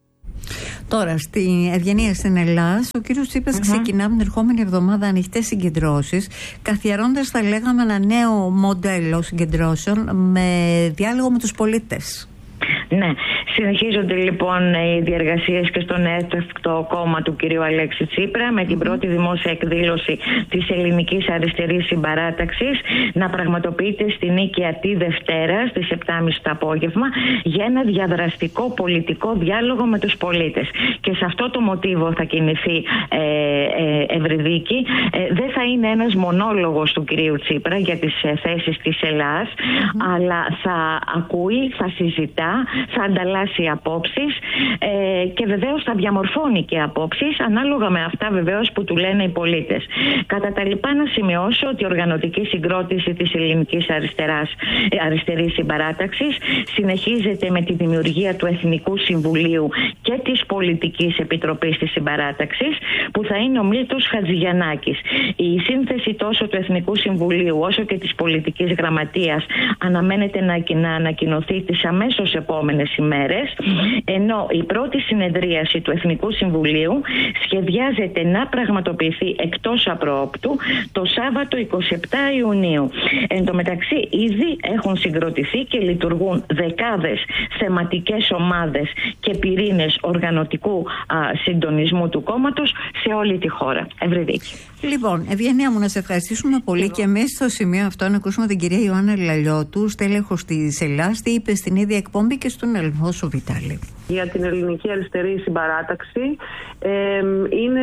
Τώρα, στην Ευγενία στην Ελλάς, ο κύριος Τσίπρας mm-hmm. ξεκινά την ερχόμενη εβδομάδα ανοιχτές συγκεντρώσεις, καθιερώντας, θα λέγαμε, ένα νέο μοντέλο συγκεντρώσεων με διάλογο με τους πολίτες. Ναι, συνεχίζονται λοιπόν οι διεργασίες και στον έκτακτο κόμμα του κυρίου Αλέξη Τσίπρα, με την πρώτη δημόσια εκδήλωση της Ελληνικής Αριστερής Συμπαράταξης να πραγματοποιείται στη Νίκαια τη Δευτέρα στις επτά και μισή το απόγευμα, για ένα διαδραστικό πολιτικό διάλογο με τους πολίτες. Και σε αυτό το μοτίβο θα κινηθεί ε, ε, Ευρυδίκη. Ε, δεν θα είναι ένας μονόλογος του κυρίου Τσίπρα για τις ε, θέσεις της Ελλάς, mm-hmm. αλλά θα ακούει, θα συζητά, θα ανταλλάσσει απόψεις ε, και βεβαίως θα διαμορφώνει και απόψεις ανάλογα με αυτά βεβαίως που του λένε οι πολίτες. Κατά τα λοιπά, να σημειώσω ότι η οργανωτική συγκρότηση της Ελληνικής Αριστεράς, Αριστερής Συμπαράταξης συνεχίζεται με τη δημιουργία του Εθνικού Συμβουλίου και της Πολιτικής Επιτροπής της Συμπαράταξης, που θα είναι ο Μίλτος Χατζηγιαννάκης. Η σύνθεση τόσο του Εθνικού Συμβουλίου όσο και της Πολιτικής Γραμματείας αναμένεται να, να ανακοινωθεί τις αμέσως επόμενες ημέρες, mm-hmm. ενώ η πρώτη συνεδρίαση του Εθνικού Συμβουλίου σχεδιάζεται να πραγματοποιηθεί εκτός απροόπτου το Σάββατο εικοστή επτά Ιουνίου. Εν τω μεταξύ, ήδη έχουν συγκροτηθεί και λειτουργούν δεκάδες θεματικές ομάδες και πυρήνες οργανωτικού α, συντονισμού του κόμματος σε όλη τη χώρα. Ευρυδίκη. Λοιπόν, Ευγενία μου, να σε ευχαριστήσουμε πολύ Εγώ. και εμείς στο σημείο αυτό να ακούσουμε την κυρία Ιωάννα Λαλιώτου, στέλεχος της Ελλάς, τι είπε στην ίδια εκπομπή και στον Αλφόνσο Βιτάλη. Για την Ελληνική Αριστερή Συμπαράταξη ε, είναι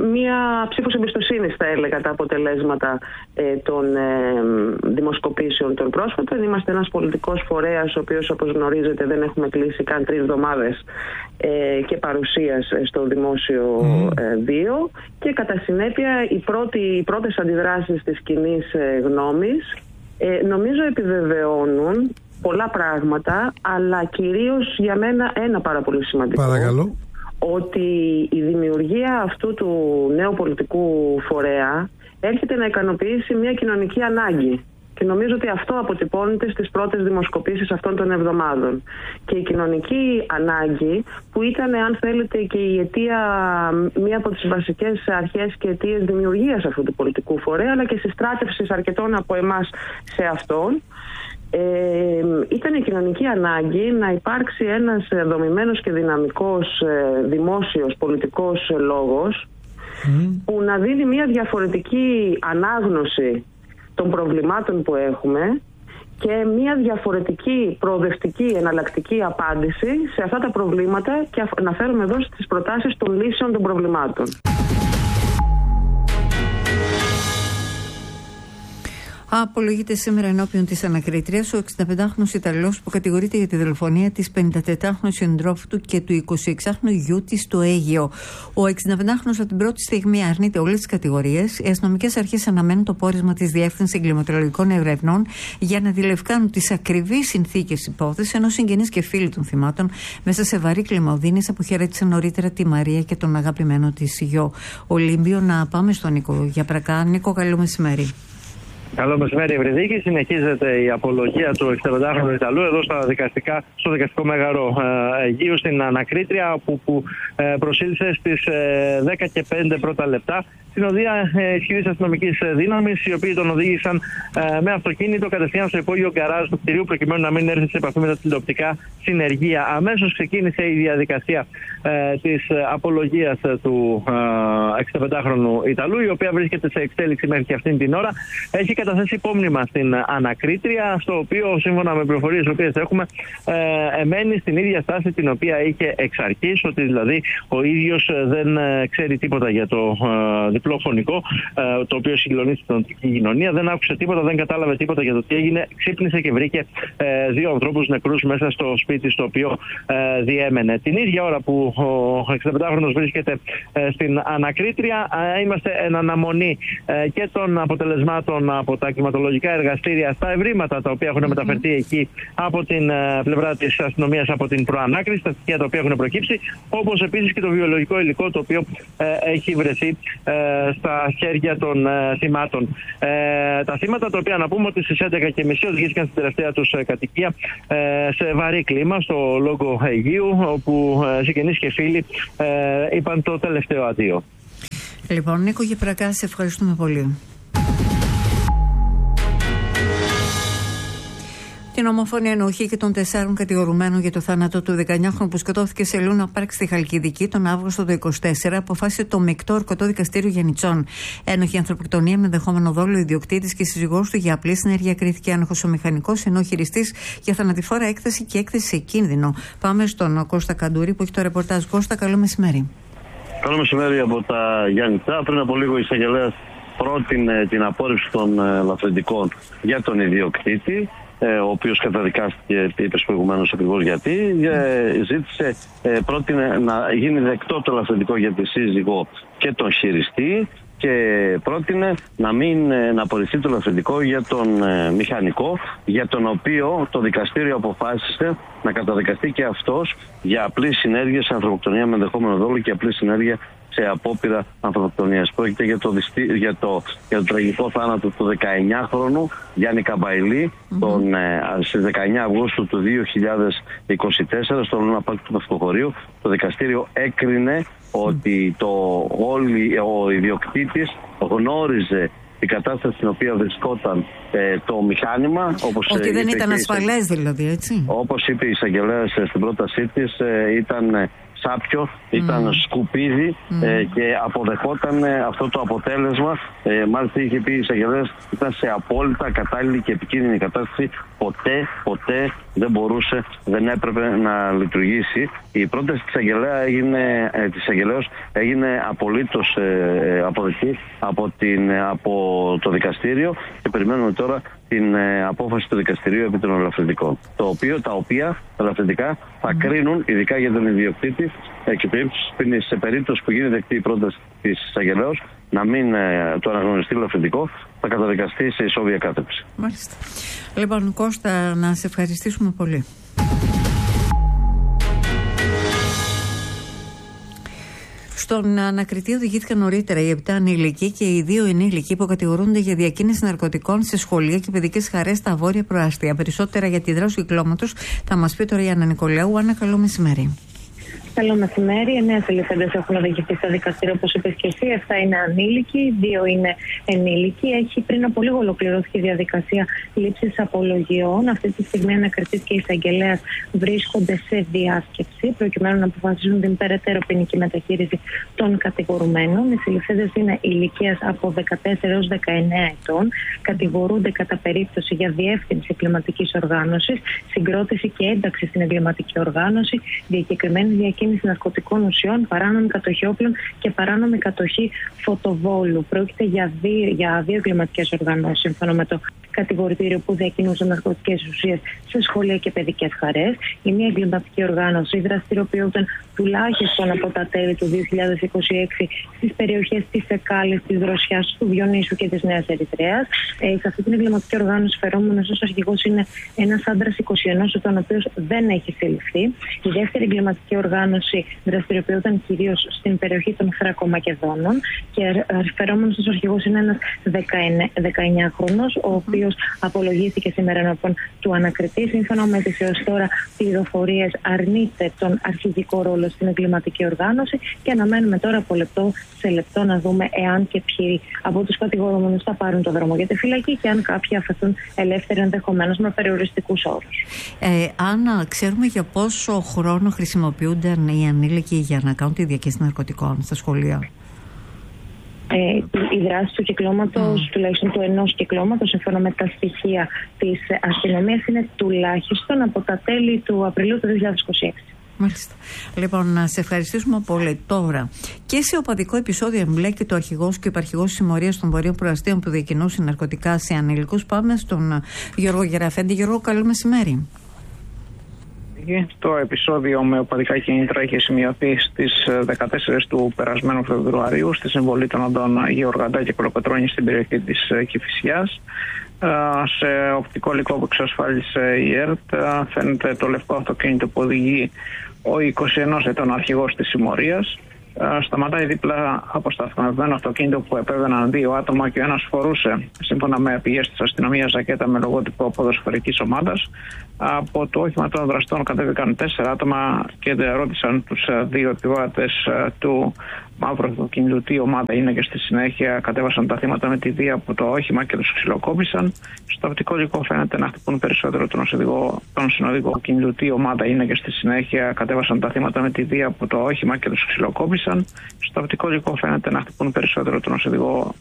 μία ψήφος εμπιστοσύνης, θα έλεγα, τα αποτελέσματα ε, των ε, δημοσκοπήσεων των πρόσφατων. Είμαστε ένας πολιτικός φορέας, ο οποίος, όπως γνωρίζετε, δεν έχουμε κλείσει καν τρεις εβδομάδες ε, και παρουσίας στο δημόσιο βίο, mm. ε, και κατά συνέπεια οι, πρώτοι, οι πρώτες αντιδράσεις της κοινής ε, γνώμης ε, νομίζω επιβεβαιώνουν πολλά πράγματα, αλλά κυρίως για μένα ένα πάρα πολύ σημαντικό. Παρακαλώ. Ότι η δημιουργία αυτού του νέου πολιτικού φορέα έρχεται να ικανοποιήσει μια κοινωνική ανάγκη. Και νομίζω ότι αυτό αποτυπώνεται στις πρώτες δημοσκοπήσεις αυτών των εβδομάδων. Και η κοινωνική ανάγκη, που ήταν, αν θέλετε, και η αιτία, μία από τις βασικές αρχές και αιτίες δημιουργίας αυτού του πολιτικού φορέα, αλλά και συστράτευσης αρκετών από εμάς σε αυτόν, Ε, ήταν η κοινωνική ανάγκη να υπάρξει ένας δομημένος και δυναμικός ε, δημόσιος πολιτικός λόγος mm. που να δίνει μια διαφορετική ανάγνωση των προβλημάτων που έχουμε και μια διαφορετική, προοδευτική, εναλλακτική απάντηση σε αυτά τα προβλήματα, και αναφέρομαι εδώ στις προτάσεις των λύσεων των προβλημάτων. Απολογείται σήμερα ενώπιον της ανακρίτριας ο εξηνταπεντάχρονος Ιταλός που κατηγορείται για τη δολοφονία της πενηντατετράχρονου συντρόφου του και του εικοσιεξάχρονου γιού της στο Αίγυο. Ο εξηνταπεντάχρονος από την πρώτη στιγμή αρνείται όλες τις κατηγορίες. Οι αστυνομικές αρχές αναμένουν το πόρισμα της Διεύθυνσης Εγκληματολογικών Ερευνών για να διλευκάνουν τις ακριβείς συνθήκες υπόθεσης, ενώ συγγενείς και φίλοι των θυμάτων μέσα σε βαρύ κλίμα οδύνης αποχαιρέτησαν νωρίτερα τη Μαρία και τον αγαπημένο της γιο. Ολύμπιο, να πάμε στον Νίκο Γιαπρακά. Νίκο, καλό μεσημέρι. Καλό μεσημέρι, Ευρυδίκη. Συνεχίζεται η απολογία του εξηνταπεντάχρονου Ιταλού εδώ στα δικαστικά, στο δικαστικό μέγαρο ε, Αιγείου στην ανακρίτρια, που, που ε, προσήλθε στις ε, δέκα και πέντε πρώτα λεπτά στην οδεία ε, ισχυρής αστυνομικής δύναμης, οι οποίοι τον οδήγησαν ε, με αυτοκίνητο κατευθείαν στο υπόγειο γκαράζ του κτηρίου, προκειμένου να μην έρθει σε επαφή με τα τηλεοπτικά συνεργεία. Αμέσως ξεκίνησε η διαδικασία ε, της απολογίας του ε, εξηνταπεντάχρονου Ιταλού, η οποία βρίσκεται σε εξέλιξη μέχρι και αυτήν την ώρα. Έχει καταθέσει υπόμνημα στην ανακρίτρια, στο οποίο, σύμφωνα με πληροφορίες τις οποίες έχουμε, ε, εμένει στην ίδια στάση την οποία είχε εξ αρχής, ότι δηλαδή ο ίδιος δεν ε, ξέρει τίποτα για το ε, διπλό φωνικό, ε, το οποίο συγκλονίζει την οντρική κοινωνία, δεν άκουσε τίποτα, δεν κατάλαβε τίποτα για το τι έγινε, ξύπνησε και βρήκε ε, δύο ανθρώπους νεκρούς μέσα στο σπίτι στο οποίο ε, διέμενε. Την ίδια ώρα που ο εξηνταπεντάχρονος βρίσκεται ε, στην ανακρίτρια, ε, είμαστε εν αναμονή ε, και των αποτελεσμάτων από τα κλιματολογικά εργαστήρια στα ευρήματα τα οποία έχουν mm-hmm. μεταφερθεί εκεί από την uh, πλευρά της αστυνομίας, από την προανάκριση, τα στοιχεία τα οποία έχουν προκύψει, όπως επίσης και το βιολογικό υλικό το οποίο uh, έχει βρεθεί uh, στα χέρια των uh, θυμάτων. Uh, τα θύματα τα οποία, να πούμε ότι στις έντεκα και μισή οδηγήθηκαν στην τελευταία τους uh, κατοικία uh, σε βαρύ κλίμα στο Λόγκο Αιγείου, όπου uh, συγγενείς και φίλοι uh, είπαν το τελευταίο αντίο. Λοιπόν, Νίκο Γιαπρακά, σε ευχαριστούμε πολύ. Την ομοφωνία ενοχή και των τεσσάρων κατηγορουμένων για το θάνατο του δεκαεννιάχρονου που σκοτώθηκε σε Λούνα Πάρκ στη Χαλκιδική τον Αύγουστο του είκοσι τέσσερα, αποφάσισε το μεικτό ορκωτό δικαστήριο Γενιτσών. Ένοχη ανθρωποκτονία με ενδεχόμενο δόλο, ιδιοκτήτης και σύζυγός του για απλή συνέργεια κρίθηκε άνοχος ο μηχανικός, ενώ χειριστής για θανατηφόρα έκθεση και έκθεση σε κίνδυνο. Πάμε στον Κώστα Καντούρη που έχει το ρεπορτάζ. Κώστα, καλό μεσημέρι. Καλό μεσημέρι από τα Γιάννητσά. Πριν από λίγο η εισαγγελέας πρότεινε την απόρριψη των ελαφρυντικών για τον ιδιοκτήτη, ο οποίος καταδικάστηκε, είπες προηγουμένως ακριβώς γιατί, ζήτησε, πρότεινε να γίνει δεκτό το ελαφρυντικό για τη σύζυγο και τον χειριστή και πρότεινε να μην να απορριφθεί το ελαφρυντικό για τον ε, μηχανικό, για τον οποίο το δικαστήριο αποφάσισε να καταδικαστεί και αυτός για απλή συνέργεια σε ανθρωποκτονία με ενδεχόμενο δόλο και απλή συνέργεια σε απόπειρα ανθρωποκτονίας. Πρόκειται για το, για το, για το τραγικό θάνατο του δεκαεννιάχρονου Γιάννη Καμπαϊλή mm-hmm. τον, ε, στις δεκαεννιά Αυγούστου του δύο χιλιάδες είκοσι τέσσερα στο Λούνα Πάρκ του Ναυτοχωρίου. Το δικαστήριο έκρινε ότι το, όλοι, ο ιδιοκτήτης γνώριζε την κατάσταση στην οποία βρισκόταν ε, το μηχάνημα. Όπως, ότι δεν ήταν ασφαλές δηλαδή, έτσι. Όπως είπε η εισαγγελέας στην πρότασή της, ε, ήταν σάπιο, ήταν mm. σκουπίδι mm. ε, και αποδεχόταν ε, αυτό το αποτέλεσμα. Ε, μάλιστα είχε πει η εισαγγελέας, ήταν σε απόλυτα κατάλληλη και επικίνδυνη κατάσταση. Ποτέ, ποτέ δεν μπορούσε, δεν έπρεπε να λειτουργήσει. Η πρόταση της εισαγγελέα έγινε, ε, της εισαγγελέως έγινε απολύτως ε, αποδεκτή από, την, από το δικαστήριο και περιμένουμε τώρα την ε, απόφαση του δικαστηρίου επί των ελαφρυντικών. Το οποίο, τα οποία τα ελαφρυντικά θα mm. κρίνουν, ειδικά για τον ιδιοκτήτη, ε, και σε περίπτωση που γίνει δεκτή η πρόταση της εισαγγελέως να μην ε, το αναγνωριστεί ελαφρυντικό, θα καταδικαστεί σε ισόβια κάθεψη. Μάλιστα. Λοιπόν, Κώστα, να σε ευχαριστήσουμε πολύ. Στον ανακριτή οδηγήθηκαν νωρίτερα οι επτά ανήλικοι και οι δύο ενήλικοι που κατηγορούνται για διακίνηση ναρκωτικών σε σχολεία και παιδικές χαρές στα βόρεια προάστια. Περισσότερα για τη δράση του κυκλώματος θα μας πει τώρα η Άννα Νικολάου. Άννα, καλό μεσημέρι. Καλό μεσημέρι. Εννέα συλληφθέντες έχουν οδηγηθεί στα δικαστήρια, όπως είπες και εσύ. Εφτά είναι ανήλικοι, δύο είναι ενήλικοι. Έχει πριν από λίγο ολοκληρώθηκε η διαδικασία λήψης απολογιών. Αυτή τη στιγμή ο ανακριτής και η εισαγγελέας βρίσκονται σε διάσκεψη, προκειμένου να αποφασίσουν την περαιτέρω ποινική μεταχείριση των κατηγορουμένων. Οι συλληφθέντες είναι ηλικίας από δεκατέσσερα έως δεκαεννέα ετών. Κατηγορούνται κατά περίπτωση για διεύθυνση εγκληματικής οργάνωσης, συγκρότηση και ένταξη στην εγκληματική οργάνωση, διακεκριμένη διακίνηση διακίνηση ναρκωτικών ουσιών, παράνομη κατοχή όπλων και παράνομη κατοχή φωτοβόλου. Πρόκειται για δύο, για δύο εγκληματικές οργανώσεις, σύμφωνα με το κατηγορητήριο, που διακινούσαν ναρκωτικές ουσίες σε σχολεία και παιδικές χαρές. Η μία εγκληματική οργάνωση δραστηριοποιούνταν τουλάχιστον από τα τέλη του δύο χιλιάδες είκοσι έξι στις περιοχές της Εκάλης, της Δροσιάς, του Διονύσου και της Νέας Ερυθρέας. Ε, σε αυτή την εγκληματική οργάνωση φερόμενος ως αρχηγός είναι ένας άντρας είκοσι ένα ετών, ο οποίος δεν έχει συλληφθεί. Η δεύτερη εγκληματική οργάνωση δραστηριοποιούνταν κυρίως στην περιοχή των Θρακομακεδόνων και φερόμενος ως αρχηγός είναι ένας δεκαεννιάχρονος, ο οποίος απολογήθηκε σήμερα ενώπιον του ανακριτή. Σύμφωνα με τις έως τώρα πληροφορίες, αρνείται τον αρχηγικό ρόλο στην εγκληματική οργάνωση και αναμένουμε τώρα από λεπτό σε λεπτό να δούμε εάν και ποιοι από τους κατηγορούμενους θα πάρουν το δρόμο για τη φυλακή και αν κάποιοι αφαιθούν ελεύθεροι, ενδεχομένως με περιοριστικούς όρους. Ε, Άννα, ξέρουμε για πόσο χρόνο χρησιμοποιούνταν οι ανήλικοι για να κάνουν τη διακίνηση ναρκωτικών στα σχολεία? Ε, η δράση του κυκλώματος, mm. τουλάχιστον του ενός κυκλώματος, σύμφωνα με τα στοιχεία της αστυνομίας, είναι τουλάχιστον από τα τέλη του Απριλίου του δύο χιλιάδες είκοσι έξι. Μάλιστα. Λοιπόν, να σε ευχαριστήσουμε πολύ. Τώρα, και σε οπαδικό επεισόδιο εμπλέκεται ο αρχηγός και ο υπαρχηγός της συμμορίας των βορείων προαστίων που διακινούσαν ναρκωτικά σε ανήλικους. Πάμε στον Γιώργο Γεραφέντη. Γιώργο, καλό μεσημέρι. Το επεισόδιο με οπαδικά κίνητρα είχε σημειωθεί στις δεκατέσσερις του περασμένου Φεβρουαρίου στη συμβολή των οδών Γεωργαντά και Κολοπετρώνη στην περιοχή της Κηφισιάς. Σε οπτικό υλικό που εξασφάλισε η ΕΡΤ φαίνεται το λευκό αυτοκίνητο που οδηγεί ο είκοσι ένα ετών αρχηγός της συμμορίας. Σταματάει δίπλα από σταθμευμένο αυτοκίνητο που επέβαιναν δύο άτομα και ο ένας φορούσε, σύμφωνα με πηγές της αστυνομίας, ζακέτα με λογότυπο ποδοσφαιρικής ομάδας. Από το όχημα των δραστών κατέβηκαν τέσσερα άτομα και ρώτησαν τους δύο επιβάτες του μαύρου αυτοκίνητου τι ομάδα είναι και στη συνέχεια κατέβασαν τα θύματα με τη βία από το όχημα και τους ξυλοκόπησαν. Στο οπτικό υλικό φαίνεται να χτυπούν περισσότερο τον, τον συνοδικό αυτοκίνητο τι ομάδα είναι και στη συνέχεια κατέβασαν τα θύματα με τη βία από το όχημα και τους ξυλοκόπησαν. Στο οπτικό υλικό φαίνεται να χτυπούν περισσότερο τον